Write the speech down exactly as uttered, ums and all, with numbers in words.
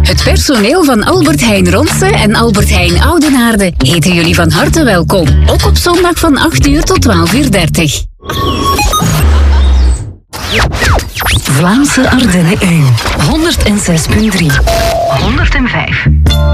Het personeel van Albert Heijn Ronse en Albert Heijn Oudenaarde heten jullie van harte welkom. Ook op zondag van acht uur tot twaalf uur dertig. Vlaamse Ardennen één. honderd zes punt drie. honderd vijf.